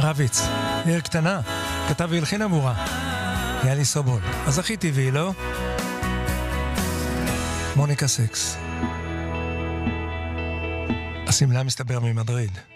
רביץ, עיר קטנה, כתב והלחין עבורה. יאלי סובול. אז הכי טבעי, לא? מוניקה סקס. הסמלה מסתבר ממדריד.